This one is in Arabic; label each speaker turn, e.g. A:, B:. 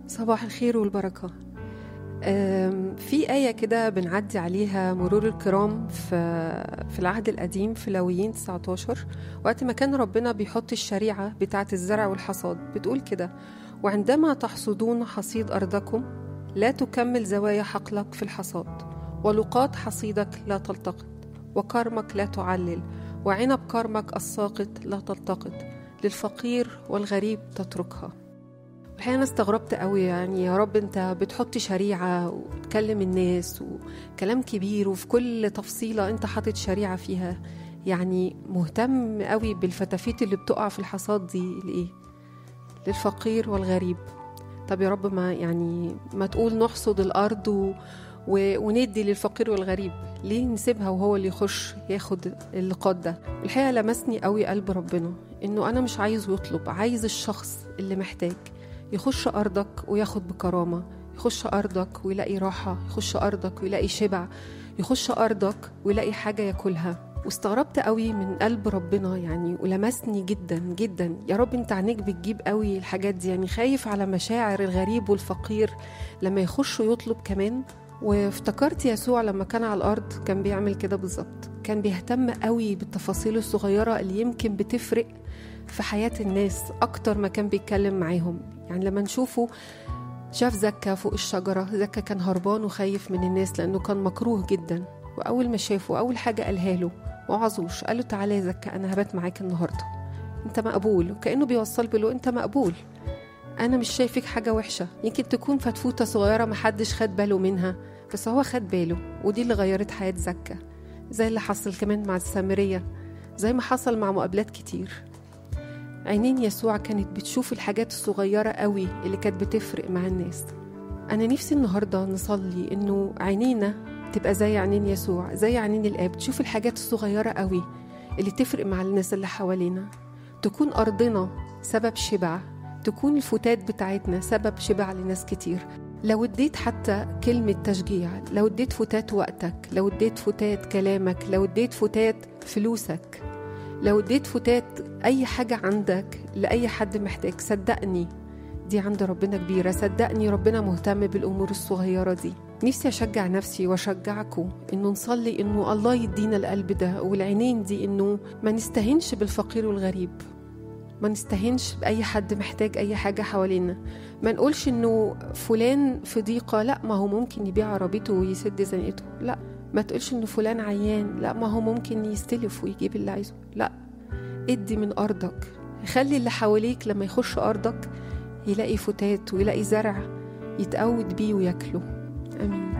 A: صباح الخير والبركة. في آية كده بنعدي عليها مرور الكرام في العهد القديم في لاويين 19، وقت ما كان ربنا بيحط الشريعة بتاعة الزرع والحصاد، بتقول كده: وعندما تحصدون حصيد أرضكم لا تكمل زوايا حقلك في الحصاد، ولقاط حصيدك لا تلتقط، وكرمك لا تعلل، وعنب كرمك الساقط لا تلتقط، للفقير والغريب تتركها. الحقيقة أنا استغربت قوي، يعني يا رب أنت بتحط شريعة وتكلم الناس وكلام كبير، وفي كل تفصيلة أنت حاطط شريعة فيها، يعني مهتم قوي بالفتافيت اللي بتقع في الحصاد دي لإيه؟ للفقير والغريب. طب يا رب ما تقول نحصد الأرض وندي للفقير والغريب، ليه نسيبها وهو اللي يخش ياخد اللقاط ده؟ الحقيقة لمسني قوي قلب ربنا، إنه أنا مش عايز يطلب، عايز الشخص اللي محتاج يخش أرضك وياخد بكرامة، يخش أرضك ويلاقي راحة، يخش أرضك ويلاقي شبع، يخش أرضك ويلاقي حاجة ياكلها. واستغربت قوي من قلب ربنا يعني، ولمسني جدا جدا. يا رب انت عينيك بتجيب قوي الحاجات دي، يعني خايف على مشاعر الغريب والفقير لما يخش يطلب كمان. وافتكرت يسوع لما كان على الأرض كان بيعمل كده بالظبط، كان بيهتم قوي بالتفاصيل الصغيرة اللي يمكن بتفرق في حياة الناس أكتر ما كان بيتكلم معاهم. يعني لما نشوفه شاف زكا فوق الشجرة، زكا كان هربان وخايف من الناس لأنه كان مكروه جدا، وأول ما شافه أول حاجة قالها له وعظوش، قال له: تعالى يا زكا، أنا هبات معاك النهاردة، أنت مقبول. وكأنه بيوصل بله: أنت مقبول، أنا مش شايفك حاجة وحشة. يمكن تكون فتفوتة صغيرة محدش خد باله منها، بس هو خد باله، ودي اللي غيرت حياة زكا، زي اللي حصل كمان مع السامرية، زي ما حصل مع مقابلات كتير. عينين يسوع كانت بتشوف الحاجات الصغيرة قوي اللي كانت بتفرق مع الناس. أنا نفسي النهاردة نصلي إنه عينينا تبقى زي عينين يسوع، زي عينين الآب، تشوف الحاجات الصغيرة قوي اللي تفرق مع الناس اللي حوالينا، تكون أرضنا سبب شبع، تكون الفتات بتاعتنا سبب شبع لناس كتير. لو اديت حتى كلمة تشجيع، لو اديت فتات وقتك، لو اديت فتات كلامك، لو اديت فتات فلوسك، لو اديت فتات أي حاجة عندك لأي حد محتاج، صدقني دي عند ربنا كبيرة، صدقني ربنا مهتم بالأمور الصغيرة دي. نفسي أشجع نفسي وأشجعكم إنه نصلي إنه الله يدينا القلب ده والعينين دي، إنه ما نستهنش بالفقير والغريب، ما نستهنش بأي حد محتاج أي حاجة حوالينا. ما نقولش إنه فلان في ضيقة، لا ما هو ممكن يبيع عربيته ويسد زنقته، لا. ما تقولش إنه فلان عيان، لا ما هو ممكن يستلف ويجيب اللي عايزه، لا. ادي من أرضك، خلي اللي حواليك لما يخش أرضك يلاقي فتات ويلاقي زرع يتقود بيه وياكله. آمين.